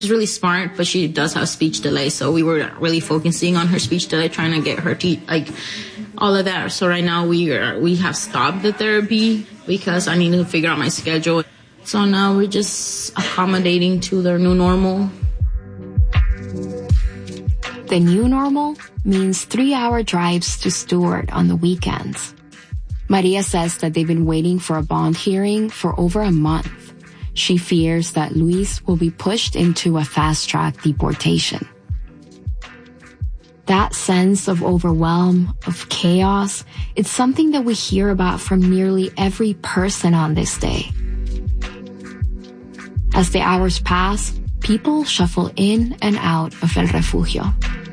She's really smart, but she does have speech delay. So we were really focusing on her speech delay, trying to get her all of that. So right now we have stopped the therapy because I need to figure out my schedule. So now we're just accommodating to their new normal. The new normal means 3-hour drives to Stuart on the weekends. Maria says that they've been waiting for a bond hearing for over a month. She fears that Luis will be pushed into a fast-track deportation. That sense of overwhelm, of chaos, it's something that we hear about from nearly every person on this day. As the hours pass, people shuffle in and out of El Refugio.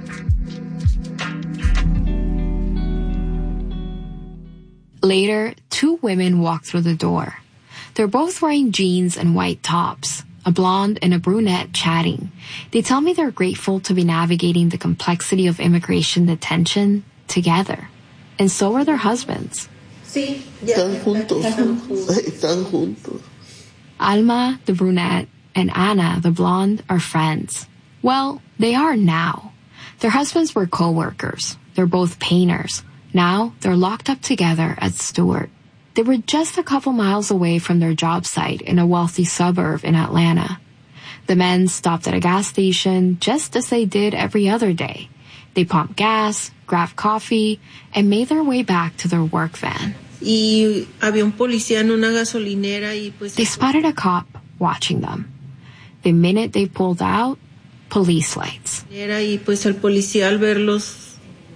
Later, 2 women walk through the door. They're both wearing jeans and white tops, a blonde and a brunette chatting. They tell me they're grateful to be navigating the complexity of immigration detention together. And so are their husbands. Sí, están juntos. Están juntos. Alma, the brunette, and Ana, the blonde, are friends. Well, they are now. Their husbands were co-workers. They're both painters. Now they're locked up together at Stuart. They were just a couple miles away from their job site in a wealthy suburb in Atlanta. The men stopped at a gas station just as they did every other day. They pumped gas, grabbed coffee, and made their way back to their work van. Y había un policía en una gasolinera y pues They spotted a cop watching them. The minute they pulled out, police lights. Y pues el policía al verlos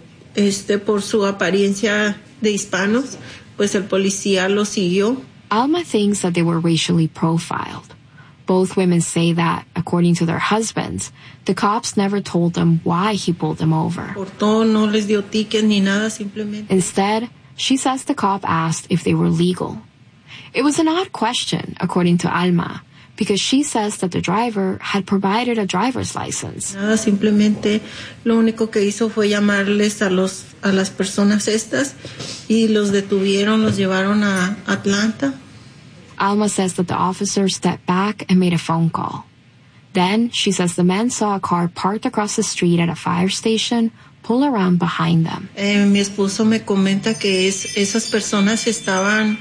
por su apariencia de hispanos, pues el policía los siguió. Alma thinks that they were racially profiled. Both women say that, according to their husbands, the cops never told them why he pulled them over. Portó, no les dio ticket ni nada, simplemente. Instead, she says the cop asked if they were legal. It was an odd question, according to Alma, because she says that the driver had provided a driver's license. Nada, simplemente lo único que hizo fue llamarles a las personas estas y los detuvieron, los llevaron a Atlanta. Alma says that the officer stepped back and made a phone call. Then she says the men saw a car parked across the street at a fire station pull around behind them. Mi esposo me comenta que esas personas estaban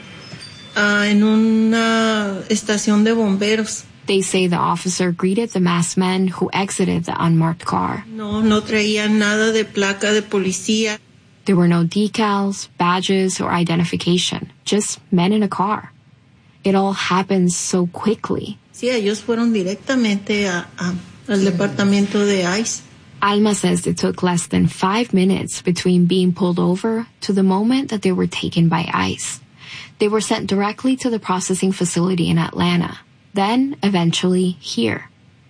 en una estación de bomberos. They say the officer greeted the masked men who exited the unmarked car. No traían nada de placa de policía. There were no decals, badges, or identification, just men in a car. It all happened so quickly. Sí, ellos fueron directamente al departamento de ICE. Alma says it took less than 5 minutes between being pulled over to the moment that they were taken by ICE. They were sent directly to the processing facility in Atlanta, then eventually here.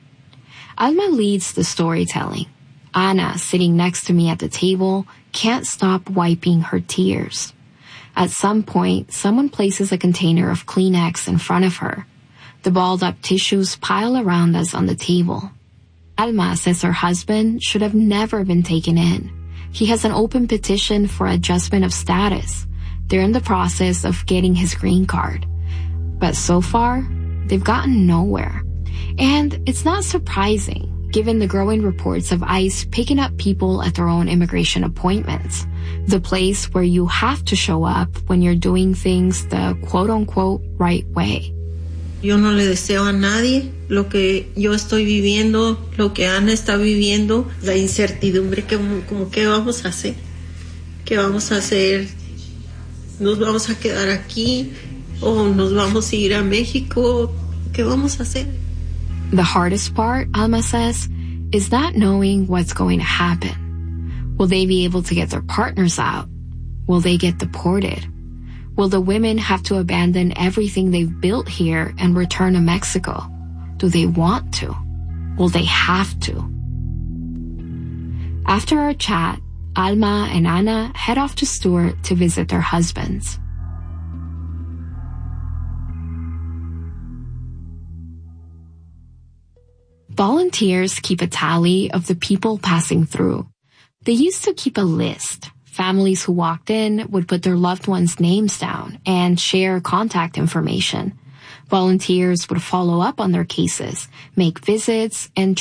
Alma leads the storytelling. Ana, sitting next to me at the table, can't stop wiping her tears. At some point, someone places a container of Kleenex in front of her. The balled-up tissues pile around us on the table. Alma says her husband should have never been taken in. He has an open petition for adjustment of status. They're in the process of getting his green card. But so far, they've gotten nowhere. And it's not surprising, given the growing reports of ICE picking up people at their own immigration appointments, the place where you have to show up when you're doing things the quote-unquote right way. Yo no le deseo a nadie lo que yo estoy viviendo, lo que Ana está viviendo, la incertidumbre que como qué vamos a hacer. ¿Qué vamos a hacer? ¿Nos vamos a quedar aquí o nos vamos a ir a México? ¿Qué vamos a hacer? The hardest part, Alma says, is not knowing what's going to happen. Will they be able to get their partners out? Will they get deported? Will the women have to abandon everything they've built here and return to Mexico? Do they want to? Will they have to? After our chat, Alma and Ana head off to Stuart to visit their husbands. Volunteers keep a tally of the people passing through. They used to keep a list. Families who walked in would put their loved ones' names down and share contact information. Volunteers would follow up on their cases, make visits, and